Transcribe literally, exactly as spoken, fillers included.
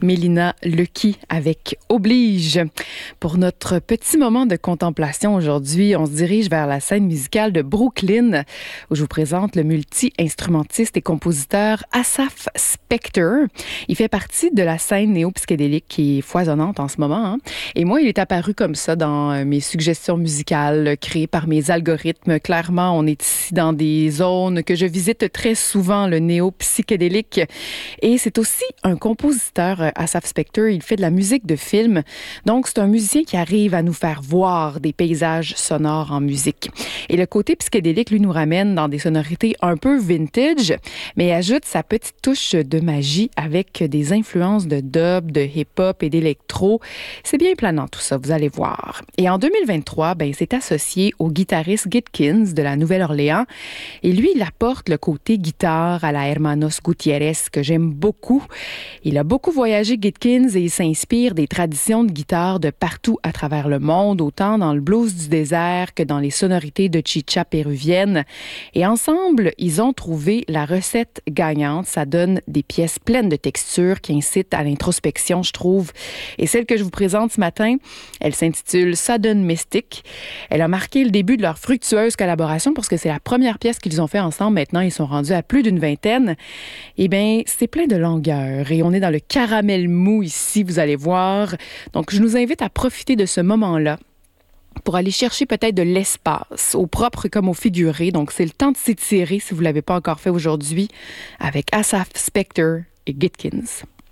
Mélina Lucky avec Oblige. Pour notre petit moment de contemplation aujourd'hui, on se dirige vers la scène musicale de Brooklyn, où je vous présente le multi-instrumentiste et compositeur Asaph Spector. Il fait partie de la scène néo-psychédélique qui est foisonnante en ce moment, hein. Et moi, il est apparu comme ça dans mes suggestions musicales créées par mes algorithmes. Clairement, on est ici dans des zones que je visite très souvent, le néo-psychédélique. Et c'est aussi un compositeur, Asaph Spector. Il fait de la musique de film. Donc, c'est un musicien qui arrive à nous faire voir des paysages sonores en musique. Et le côté psychédélique, lui, nous ramène dans des sonorités un peu vintage, mais ajoute sa petite touche de magie avec des influences de dub, de hip-hop et d'électro. C'est bien planant tout ça, vous allez voir. Et en deux mille vingt-trois, ben, il s'est associé au guitariste Gitkins de la Nouvelle-Orléans. Et lui, il apporte le côté guitare à la Hermanos Gutiérrez que j'aime beaucoup. Il a beaucoup voyagé, Gitkins, et il s'inspire des traditions de guitare de partout à travers le monde, autant dans le blues du désert que dans les sonorités de chicha péruvienne. Et ensemble, ils ont trouvé la recette gagnante. Ça donne des pièces pleines de textures qui incitent à l'introspection, je trouve. Et celle que je vous présente ce matin, elle s'intitule Sudden Mystic. Elle a marqué le début de leur fructueuse collaboration parce que c'est la première pièce qu'ils ont fait ensemble. Maintenant, ils sont rendus à plus d'une vingtaine. Eh bien, c'est plein de longueur et on est dans le caramel mou ici, vous allez voir. Donc, je nous invite à profiter de ce moment-là pour aller chercher peut-être de l'espace, au propre comme au figuré. Donc, c'est le temps de s'étirer si vous ne l'avez pas encore fait aujourd'hui avec Asaph Spector et Gitkins.